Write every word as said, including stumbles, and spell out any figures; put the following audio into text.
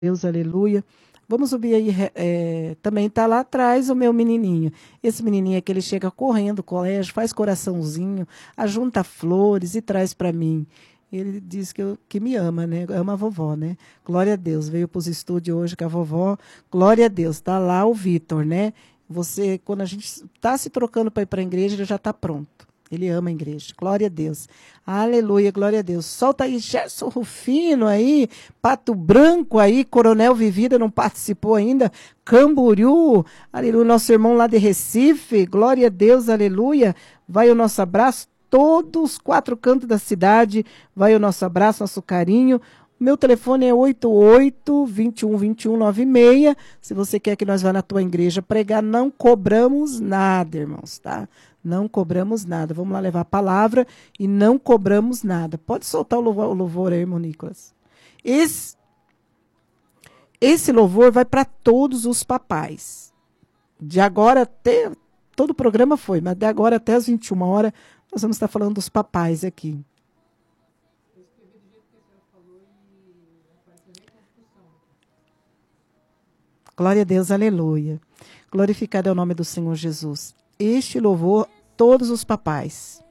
Deus, aleluia. Vamos subir aí, é, também está lá atrás o meu menininho. Esse menininho é que ele chega correndo do colégio, faz coraçãozinho, ajunta flores e traz para mim. Ele diz que, eu, que me ama, né? Ama a vovó, né? Glória a Deus. Veio para os estúdios hoje com a vovó. Glória a Deus. Está lá o Vitor, né? Você, quando a gente está se trocando para ir para a igreja, ele já está pronto. Ele ama a igreja. Glória a Deus. Aleluia, glória a Deus. Solta aí, Gerson Rufino aí, Pato Branco aí, Coronel Vivida não participou ainda. Camboriú, aleluia, nosso irmão lá de Recife. Glória a Deus, aleluia. Vai o nosso abraço. Todos os quatro cantos da cidade, vai o nosso abraço, nosso carinho. Meu telefone é oito oito, dois um, dois um nove seis. Se você quer que nós vá na tua igreja pregar, não cobramos nada, irmãos, tá? Não cobramos nada. Vamos lá levar a palavra e não cobramos nada. Pode soltar o louvor, o louvor aí, irmão Nicolas. Esse, esse louvor vai para todos os papais. De agora até... Todo o programa foi, mas de agora até as vinte e uma horas, nós vamos estar falando dos papais aqui. Glória a Deus, aleluia. Glorificado é o nome do Senhor Jesus. Este louvor, todos os papais.